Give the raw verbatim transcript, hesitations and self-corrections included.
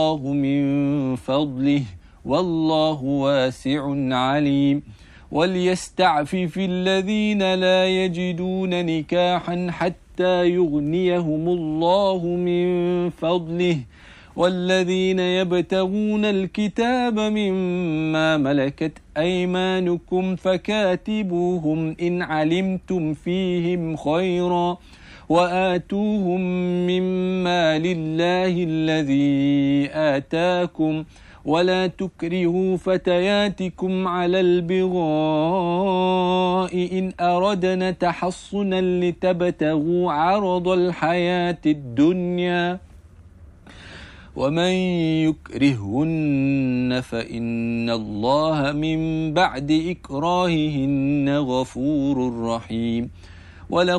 الله من فضله والله واسع عليم وليستعفف الذين لا يجدون نكاحا حتى يغنيهم الله من فضله والذين يبتغون الكتاب مما ملكت أيمانكم فكاتبوهم إن علمتم فيهم خيرا وآتوهم مما لله الذي آتاكم ولا تكرهوا فتياتكم على البغاء إن أردنا تحصنا لتبتغوا عرض الحياة الدنيا ومن يكرهن فإن الله من بعد إكراههن غفور رحيم.